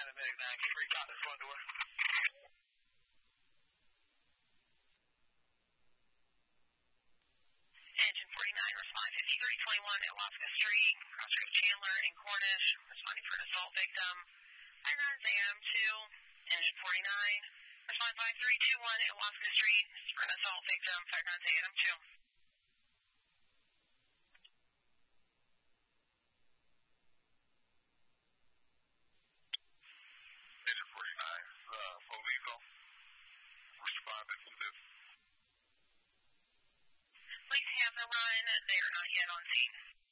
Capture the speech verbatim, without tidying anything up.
Paramedic ninety-three, got the front door. Engine forty-nine, respond fifty-three twenty-one at Alaska Street, crossroad Chandler and Cornish, responding for an assault victim. five nine A M two, engine forty-nine, respond five three two one at Alaska Street for an assault victim, five nine A M two. Engine forty-nine, uh, Movico, responding to this. Please have the run, they are not yet on scene.